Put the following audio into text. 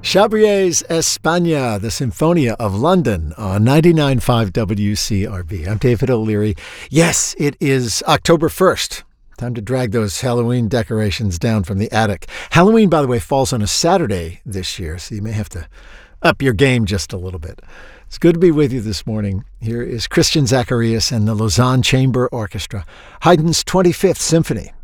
Chabrier's España, the Sinfonia of London on 99.5 WCRB. I'm David O'Leary. Yes, it is October 1st. Time to drag those Halloween decorations down from the attic. Halloween, by the way, falls on a Saturday this year, so you may have to up your game just a little bit. It's good to be with you this morning. Here is Christian Zacharias and the Lausanne Chamber Orchestra, Haydn's 25th Symphony,